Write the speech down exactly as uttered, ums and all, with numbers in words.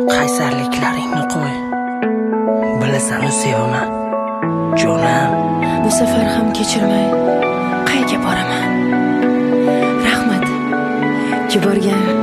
Qaysarliklaringni qo'y. Bilasan, sevaman. Jonim, bu safar ham kechirmay qayga boraman. Rahmat. Yuborgan